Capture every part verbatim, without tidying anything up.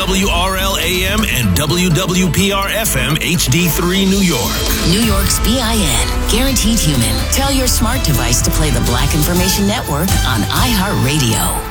W R L A M and W W P R F M H D three New York. New York's B I N, guaranteed human. Tell your smart device to play the Black Information Network on iHeartRadio.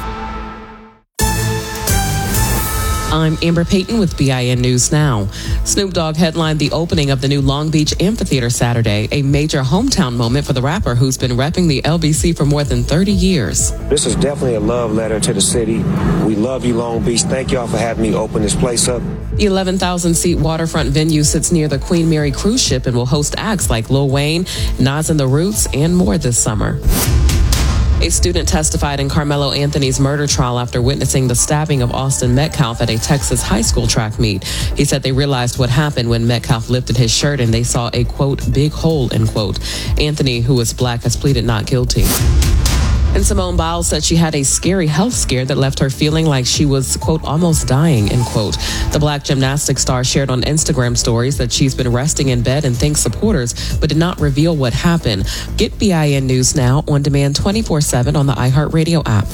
I'm Amber Payton with B I N News Now. Snoop Dogg headlined the opening of the new Long Beach Amphitheater Saturday, a major hometown moment for the rapper who's been repping the L B C for more than thirty years. This is definitely a love letter to the city. We love you, Long Beach. Thank y'all for having me open this place up. The eleven thousand seat waterfront venue sits near the Queen Mary cruise ship and will host acts like Lil Wayne, Nas and the Roots, and more this summer. A student testified in Carmelo Anthony's murder trial after witnessing the stabbing of Austin Metcalf at a Texas high school track meet. He said they realized what happened when Metcalf lifted his shirt and they saw a, quote, big hole, end quote. Anthony, who is black, has pleaded not guilty. And Simone Biles said she had a scary health scare that left her feeling like she was, quote, almost dying, end quote. The black gymnastics star shared on Instagram stories that she's been resting in bed and thanked supporters, but did not reveal what happened. Get B I N News Now on demand twenty-four seven on the iHeartRadio app.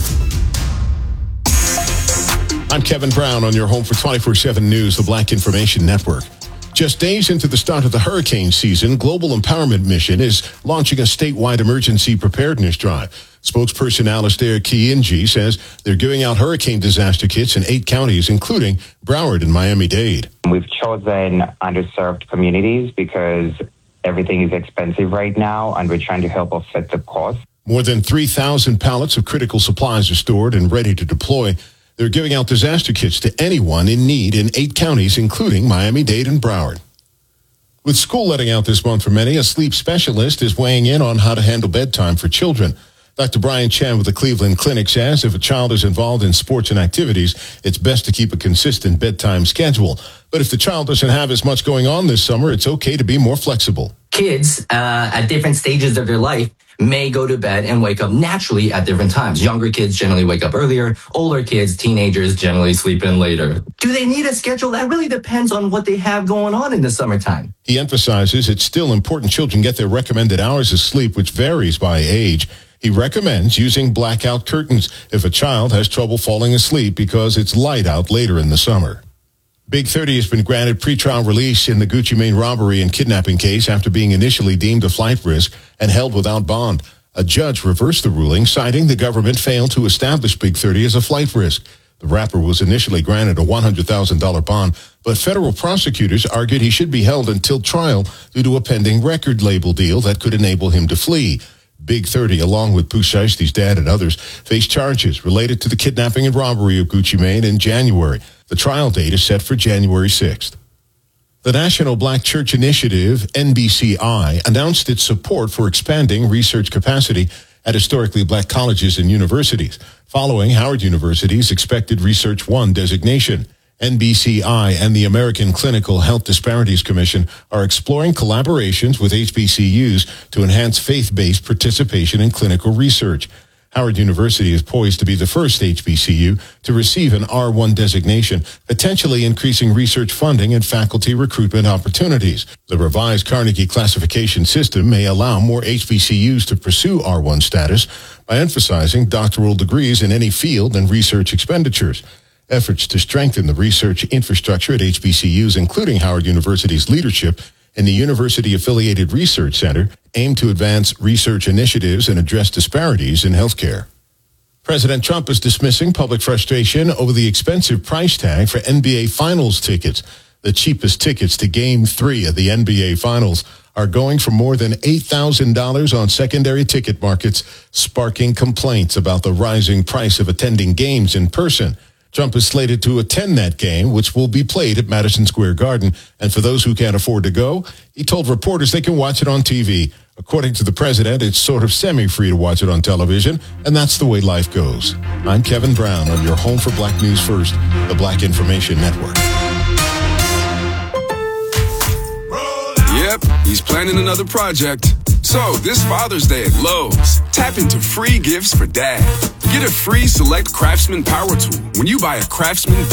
I'm Kevin Brown on your home for twenty-four seven News, the Black Information Network. Just days into the start of the hurricane season, Global Empowerment Mission is launching a statewide emergency preparedness drive. Spokesperson Alistair Kiinji says they're giving out hurricane disaster kits in eight counties, including Broward and Miami-Dade. We've chosen underserved communities because everything is expensive right now, and we're trying to help offset the cost. More than three thousand pallets of critical supplies are stored and ready to deploy. They're giving out disaster kits to anyone in need in eight counties, including Miami-Dade and Broward. With school letting out this month for many, a sleep specialist is weighing in on how to handle bedtime for children. Doctor Brian Chen with the Cleveland Clinic says if a child is involved in sports and activities, it's best to keep a consistent bedtime schedule. But if the child doesn't have as much going on this summer, it's okay to be more flexible. Kids uh, at different stages of their life may go to bed and wake up naturally at different times. Younger kids generally wake up earlier. Older kids, teenagers, generally sleep in later. Do they need a schedule? That really depends on what they have going on in the summertime. He emphasizes it's still important children get their recommended hours of sleep, which varies by age. He recommends using blackout curtains if a child has trouble falling asleep because it's light out later in the summer. Big thirty has been granted pretrial release in the Gucci Mane robbery and kidnapping case after being initially deemed a flight risk and held without bond. A judge reversed the ruling, citing the government failed to establish Big thirty as a flight risk. The rapper was initially granted a one hundred thousand dollars bond, but federal prosecutors argued he should be held until trial due to a pending record label deal that could enable him to flee. Big thirty, along with Pooh Shiesty's dad and others, face charges related to the kidnapping and robbery of Gucci Mane in January. The trial date is set for January sixth. The National Black Church Initiative, N B C I, announced its support for expanding research capacity at historically black colleges and universities, following Howard University's expected Research One designation. N B C I and the American Clinical Health Disparities Commission are exploring collaborations with H B C Us to enhance faith-based participation in clinical research. Howard University is poised to be the first H B C U to receive an R one designation, potentially increasing research funding and faculty recruitment opportunities. The revised Carnegie classification system may allow more H B C Us to pursue R one status by emphasizing doctoral degrees in any field and research expenditures. Efforts to strengthen the research infrastructure at H B C Us, including Howard University's leadership and the University-affiliated Research Center, aim to advance research initiatives and address disparities in healthcare. President Trump is dismissing public frustration over the expensive price tag for N B A Finals tickets. The cheapest tickets to Game three of the N B A Finals are going for more than eight thousand dollars on secondary ticket markets, sparking complaints about the rising price of attending games in person. Trump is slated to attend that game, which will be played at Madison Square Garden. And for those who can't afford to go, he told reporters they can watch it on T V. According to the president, it's sort of semi-free to watch it on television, and that's the way life goes. I'm Kevin Brown on your home for Black News First, the Black Information Network. Yep, he's planning another project. So, this Father's Day at Lowe's, tap into free gifts for Dad. Get a free Select Craftsman Power Tool when you buy a Craftsman